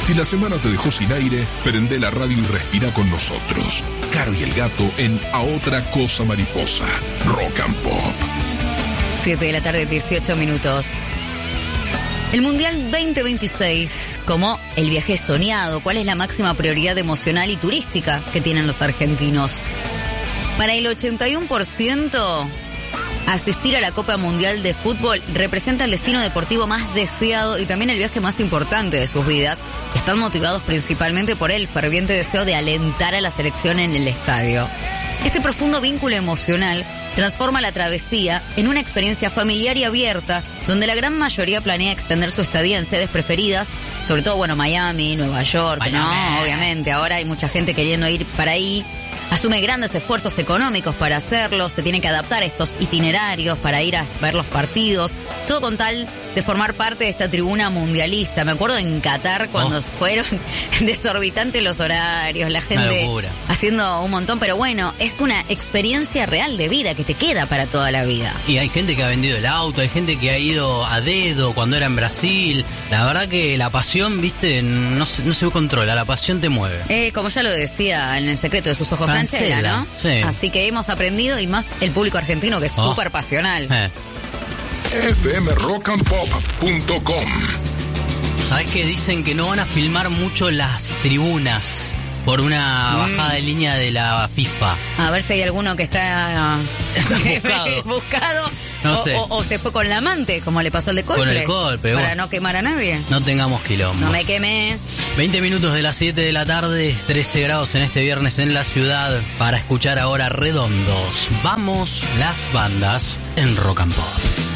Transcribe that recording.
Si la semana te dejó sin aire, prende la radio y respira con nosotros. Caro y el Gato en A Otra Cosa Mariposa. Rock and Pop. 7 de la tarde, 18 minutos. El Mundial 2026, como el viaje soñado, ¿cuál es la máxima prioridad emocional y turística que tienen los argentinos? Para el 81%, asistir a la Copa Mundial de Fútbol representa el destino deportivo más deseado y también el viaje más importante de sus vidas. Están motivados principalmente por el ferviente deseo de alentar a la selección en el estadio. Este profundo vínculo emocional transforma la travesía en una experiencia familiar y abierta, donde la gran mayoría planea extender su estadía en sedes preferidas, sobre todo, Miami, Nueva York, ¿no? Obviamente, ahora hay mucha gente queriendo ir para ahí. Asume grandes esfuerzos económicos para hacerlo, se tiene que adaptar a estos itinerarios para ir a ver los partidos, todo con tal de formar parte de esta tribuna mundialista. Me acuerdo en Qatar cuando fueron desorbitantes los horarios, la gente haciendo un montón, pero bueno, es una experiencia real de vida que te queda para toda la vida. Y hay gente que ha vendido el auto, hay gente que ha ido a dedo cuando era en Brasil. La verdad que la pasión, viste, no se controla, la pasión te mueve. Como ya lo decía en El secreto de sus ojos, Franchella, ¿no? Sí. Así que hemos aprendido, y más el público argentino, que es súper pasional. fmrockandpop.com. ¿Sabés que dicen que no van a filmar mucho las tribunas por una bajada de línea de la FIFA? A ver si hay alguno que está buscado. No sé. O se fue con la amante, como le pasó al de Coldplay. Con el Coldplay, para no quemar a nadie. No tengamos quilombo. No me quemes. 20 minutos de las 7 de la tarde, 13 grados en este viernes en la ciudad, para escuchar ahora Redondos. Vamos las bandas en Rock and Pop.